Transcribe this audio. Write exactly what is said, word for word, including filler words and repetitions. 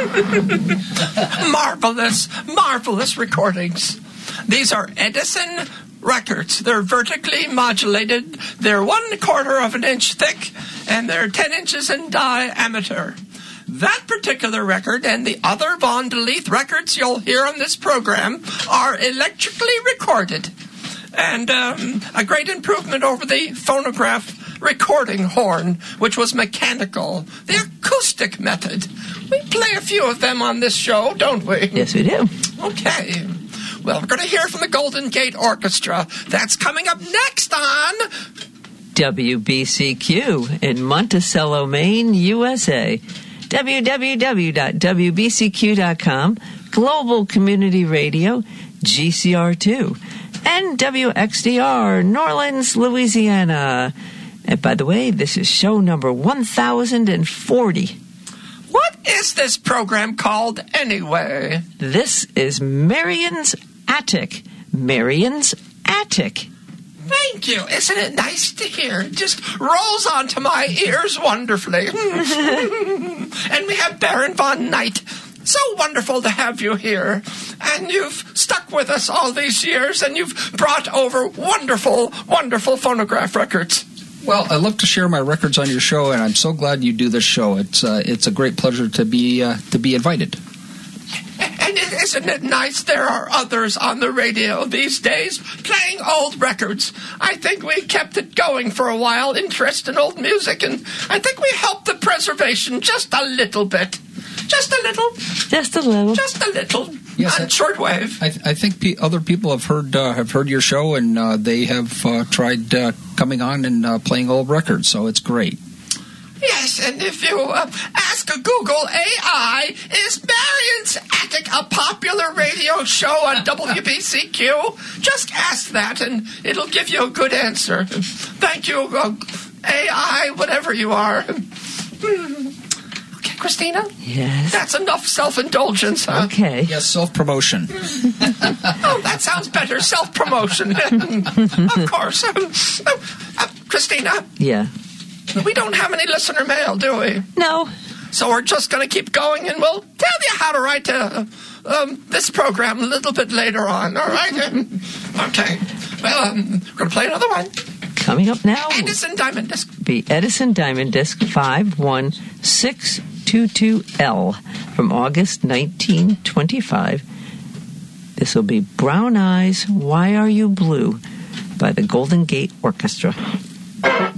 Marvelous, marvelous recordings. These are Edison records. They're vertically modulated. They're one quarter of an inch thick, and they're ten inches in diameter. That particular record and the other Von de Leith records you'll hear on this program are electrically recorded, and um, a great improvement over the phonograph recording horn, which was mechanical, the acoustic method. We play a few of them on this show, don't we? Yes, we do. Okay. Well, we're going to hear from the Golden Gate Orchestra. That's coming up next on W B C Q in Monticello, Maine, U S A. w w w dot w b c q dot com, Global Community Radio, G C R two, and W X D R, New Orleans, Louisiana. And by the way, this is show number one thousand forty. What is this program called anyway? This is Marion's Attic. Marion's Attic. Thank you. Isn't it nice to hear? It just rolls onto my ears wonderfully. And we have Baron von Knight. So wonderful to have you here. And you've stuck with us all these years, and you've brought over wonderful, wonderful phonograph records. Well, I love to share my records on your show, and I'm so glad you do this show. It's uh, it's a great pleasure to be uh, to be invited. And isn't it nice there are others on the radio these days playing old records? I think we kept it going for a while, interest in old music, and I think we helped the preservation just a little bit. Just a little. Just a little. Just a little. Yes, on shortwave. I, I think pe- other people have heard uh, have heard your show, and uh, they have uh, tried uh, coming on and uh, playing old records, so it's great. Yes, and if you uh, ask Google A I, is Marion's Attic a popular radio show on W B C Q? Just ask that, and it'll give you a good answer. Thank you, uh, A I, whatever you are. Okay, Christina? Yes? That's enough self-indulgence, huh? Okay. Yes, self-promotion. Oh, that sounds better, self-promotion. Of course. Uh, uh, Christina? Yeah. We don't have any listener mail, do we? No. So we're just going to keep going, and we'll tell you how to write to, um, this program a little bit later on, all right? Okay. Well, um, we're going to play another one. Coming up now. Edison Diamond Disc. Be Edison Diamond Disc five one six two two L from August nineteen twenty-five. This will be Brown Eyes, Why Are You Blue by the Golden Gate Orchestra.